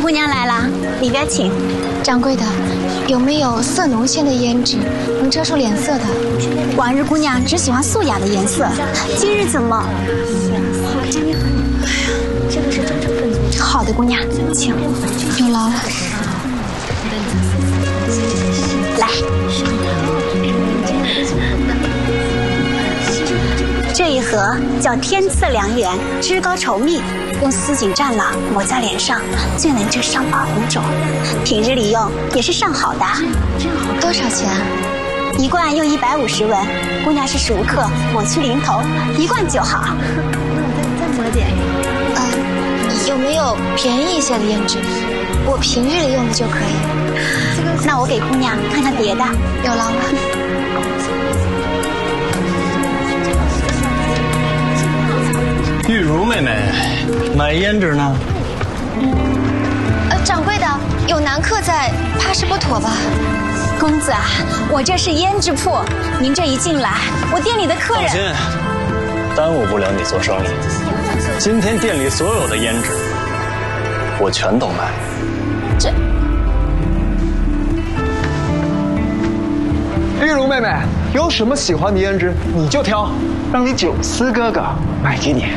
姑娘来了，里边请。 掌柜的，有没有色浓些的胭脂，能遮住脸色的？ 往日姑娘只喜欢素雅的颜色，今日怎么？这个是真正分组。好的，姑娘，请。 有劳了。 来。这一盒叫天赐良缘，脂膏稠密，用丝锦蘸了，抹在脸上，最能遮伤疤红肿。平日里用也是上好的。 多少钱啊？ 一罐用150文，姑娘是熟客，抹去零头，1罐就好。那我再抹点。 有没有便宜一些的胭脂？我平日里用的就可以。 那我给姑娘看看别的。 有劳了。 玉茹妹妹，买胭脂呢？ 掌柜的，有男客在，怕是不妥吧？ 公子啊，我这是胭脂铺，您这一进来，我店里的客人…… 放心，耽误不了你做生意。今天店里所有的胭脂，我全都买。 这…… 玉茹妹妹，有什么喜欢的胭脂你就挑，让你九思哥哥买给你。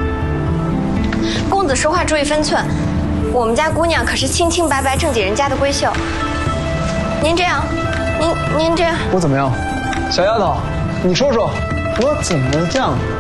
公子说话注意分寸，我们家姑娘可是清清白白正经人家的闺秀。您这样，您这样， 我怎么样？小丫头，你说说，我怎么样？